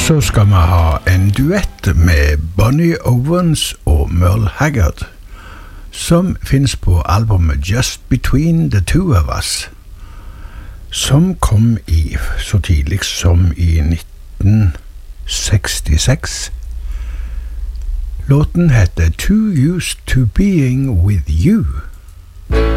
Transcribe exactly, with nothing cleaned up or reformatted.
så skal vi ha en duett med Bonnie Owens og Merle Haggard, som finnes på albumet Just Between the Two of Us, som kom i så tidlig som i nitten sekstiseks. Låten heter Too Used to Being With You.